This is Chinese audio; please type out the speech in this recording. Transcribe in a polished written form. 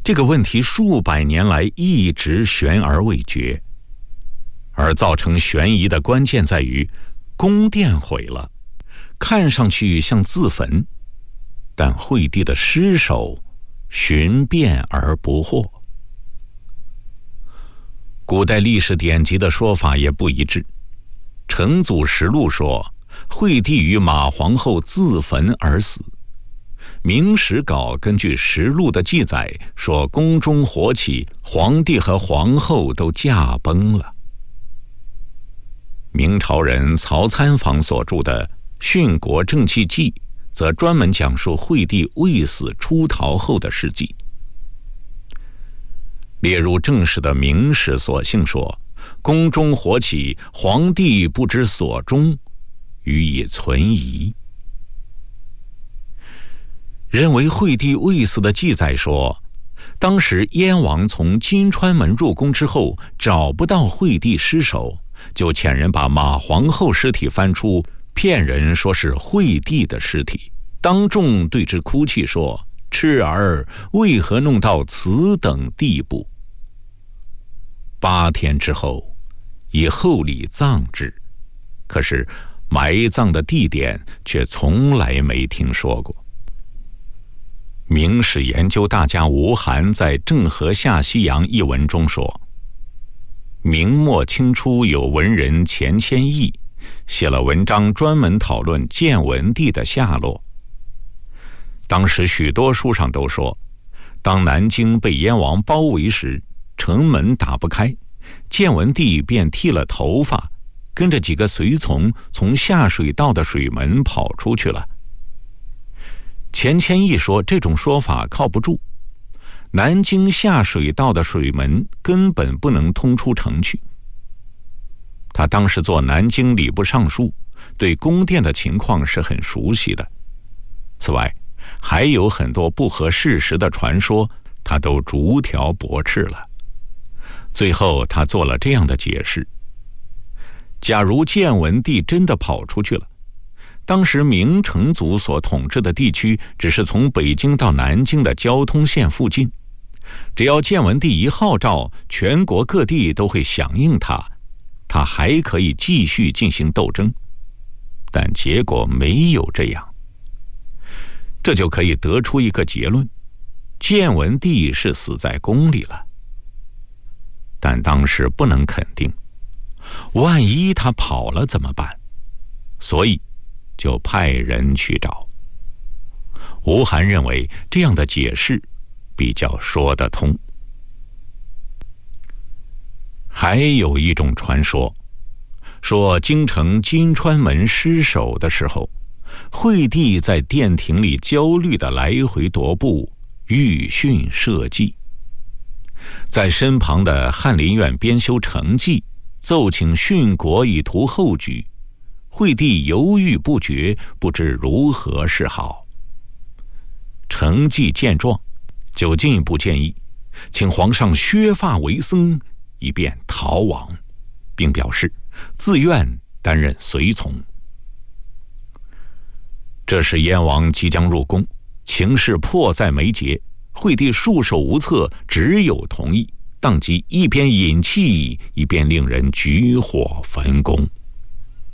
这个问题数百年来一直悬而未决，而造成悬疑的关键在于宫殿毁了，看上去像自焚，但惠帝的尸首寻遍而不获。古代历史典籍的说法也不一致。成祖实录说惠帝与马皇后自焚而死，明史稿根据实录的记载说宫中火起，皇帝和皇后都驾崩了。明朝人曹参访所著的《殉国正气记》则专门讲述惠帝未死出逃后的事迹。列入正史的明史所信说，宫中火起，皇帝不知所终，予以存疑。认为惠帝未死的记载说，当时燕王从金川门入宫之后，找不到惠帝尸首，就遣人把马皇后尸体翻出，骗人说是惠帝的尸体，当众对之哭泣说：“痴儿为何弄到此等地步？”8天之后，以厚礼葬之，可是埋葬的地点却从来没听说过。明史研究大家吴晗在《郑和下西洋》一文中说，明末清初有文人钱谦益写了文章专门讨论建文帝的下落。当时许多书上都说，当南京被燕王包围时，城门打不开，建文帝便剃了头发，跟着几个随从从下水道的水门跑出去了。钱谦益说这种说法靠不住，南京下水道的水门根本不能通出城去。他当时做南京礼部尚书，对宫殿的情况是很熟悉的。此外，还有很多不合事实的传说，他都逐条驳斥了。最后他做了这样的解释：假如建文帝真的跑出去了，当时明成祖所统治的地区只是从北京到南京的交通线附近，只要建文帝一号召，全国各地都会响应他，他还可以继续进行斗争。但结果没有这样，这就可以得出一个结论：建文帝是死在宫里了。但当时不能肯定，万一他跑了怎么办？所以就派人去找。吴晗认为这样的解释比较说得通。还有一种传说，说京城金川门失守的时候，惠帝在殿庭里焦虑地来回踱步，欲训社稷。在身旁的翰林院编修程纪奏请殉国以图后举，惠帝犹豫不决，不知如何是好。程纪见状，就进一步建议，请皇上削发为僧，以便逃亡，并表示自愿担任随从。这时燕王即将入宫，情势迫在眉睫，惠帝束手无策，只有同意，当即一边引气，一边令人举火焚宫。